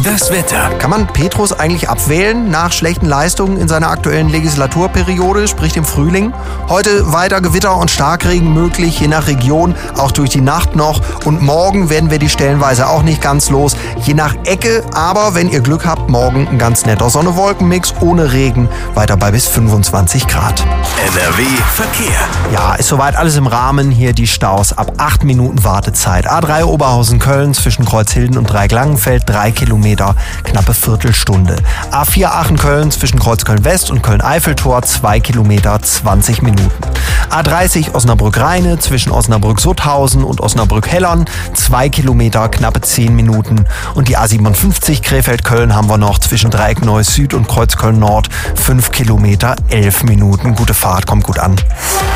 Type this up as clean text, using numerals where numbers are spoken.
Das Wetter. Kann man Petrus eigentlich abwählen nach schlechten Leistungen in seiner aktuellen Legislaturperiode, sprich dem Frühling? Heute weiter Gewitter und Starkregen möglich, je nach Region, auch durch die Nacht noch. Und morgen werden wir die stellenweise auch nicht ganz los, je nach Ecke. Aber wenn ihr Glück habt, morgen ein ganz netter Sonne-Wolken-Mix ohne Regen, weiter bei bis 25 Grad. NRW Verkehr. Ja, ist soweit alles im Rahmen. Hier die Staus ab 8 Minuten Wartezeit. A3 Oberhausen-Köln zwischen Kreuzhilden und Dreiecklangenfeld 3 Kilometer, knappe Viertelstunde. A4 Aachen-Köln zwischen Kreuzköln-West und Köln-Eiffeltor 2 Kilometer, 20 Minuten. A30 Osnabrück-Rheine zwischen Osnabrück-Sutthausen und Osnabrück-Hellern 2 Kilometer, knappe 10 Minuten. Und die A57 Krefeld-Köln haben wir noch zwischen Dreieck Neuss Süd und Kreuzköln Nord 5 Kilometer, 11 Minuten. Gute Fahrt, kommt gut an.